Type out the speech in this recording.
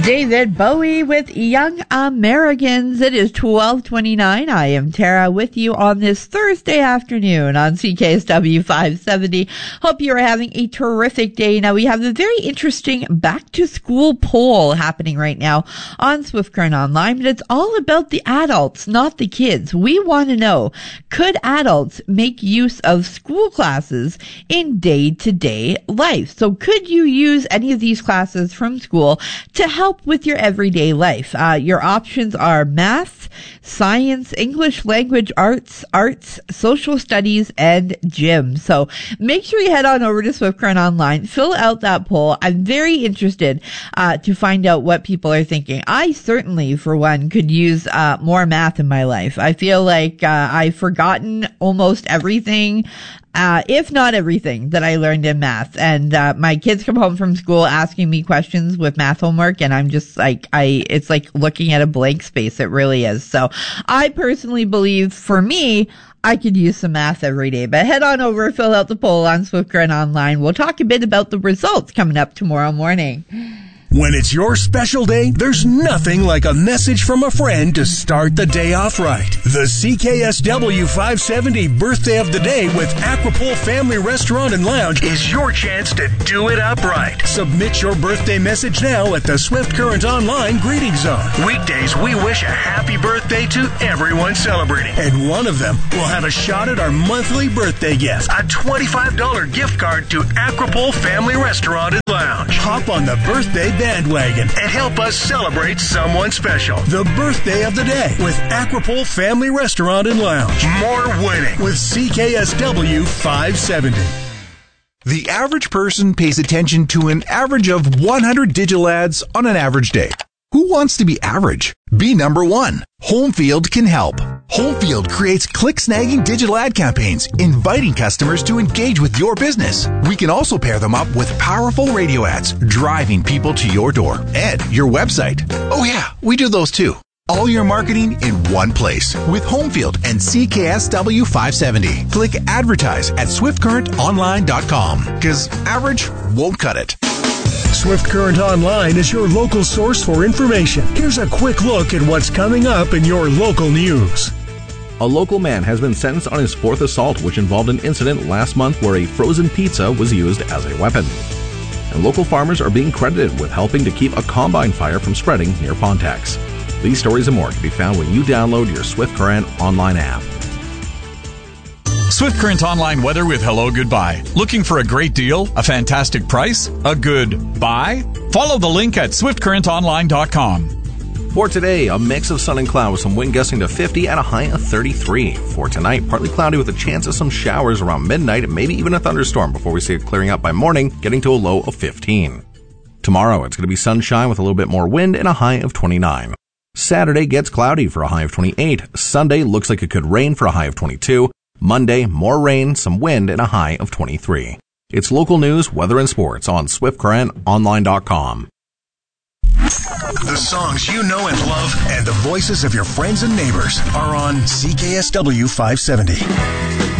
David Bowie with Young Americans. It is 12:29. I am Tara with you on this Thursday afternoon on CKSW 570. Hope you are having a terrific day. Now, we have a very interesting back-to-school poll happening right now on Swift Current Online, but it's all about the adults, not the kids. We want to know, could adults make use of school classes in day-to-day life? So could you use any of these classes from school to help with your everyday life? Your options are math, science, English language arts, social studies, and gym. So make sure you head on over to Swift Current Online, fill out that poll. I'm very interested to find out what people are thinking. I certainly, for one, could use more math in my life. I feel like I've forgotten almost everything, if not everything, that I learned in math. And my kids come home from school asking me questions with math homework, and I'm just like, it's like looking at a blank space. It really is. So I personally believe, for me, I could use some math every day. But head on over, fill out the poll on Swift Current Online. We'll talk a bit about the results coming up tomorrow morning. When it's your special day, there's nothing like a message from a friend to start the day off right. The CKSW 570 Birthday of the Day with Aquapool Family Restaurant and Lounge is your chance to do it up right. Submit your birthday message now at the Swift Current Online Greeting Zone. Weekdays, we wish a happy birthday to everyone celebrating. And one of them will have a shot at our monthly birthday gift, a $25 gift card to Aquapool Family Restaurant and Lounge. Hop on the birthday bandwagon and help us celebrate someone special. The Birthday of the Day with Aquapool Family Restaurant and Lounge. More winning with CKSW 570. The average person pays attention to an average of 100 digital ads on an average day. Who wants to be average? Be number one. Homefield can help. Homefield creates click-snagging digital ad campaigns, inviting customers to engage with your business. We can also pair them up with powerful radio ads, driving people to your door and your website. Oh yeah, we do those too. All your marketing in one place with Homefield and CKSW 570. Click advertise at swiftcurrentonline.com because average won't cut it. Swift Current Online is your local source for information. Here's a quick look at what's coming up in your local news. A local man has been sentenced on his fourth assault, which involved an incident last month where a frozen pizza was used as a weapon. And local farmers are being credited with helping to keep a combine fire from spreading near Pontex. These stories and more can be found when you download your Swift Current Online app. Swift Current Online weather with Hello Goodbye. Looking for a great deal? A fantastic price? A good buy? Follow the link at swiftcurrentonline.com. For today, a mix of sun and cloud with some wind gusting to 50 and a high of 33. For tonight, partly cloudy with a chance of some showers around midnight and maybe even a thunderstorm before we see it clearing up by morning, getting to a low of 15. Tomorrow, it's going to be sunshine with a little bit more wind and a high of 29. Saturday gets cloudy for a high of 28. Sunday looks like it could rain for a high of 22. Monday, more rain, some wind, and a high of 23. It's local news, weather, and sports on SwiftCurrentOnline.com. The songs you know and love and the voices of your friends and neighbors are on CKSW 570.